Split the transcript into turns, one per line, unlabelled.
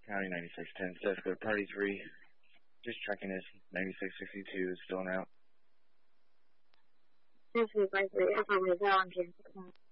County 9610, says go to party 3. Just checking if 9662 is still out.
653, FW Valentine.